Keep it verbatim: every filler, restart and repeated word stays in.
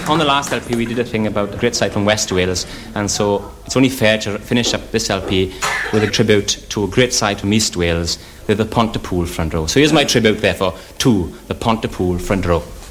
on the last L P we did a thing about a great site from West Wales, and so it's only fair to finish up this L P with a tribute to a great site from East Wales, with the Pontypool front row. So here's my tribute, therefore, to the Pontypool front row.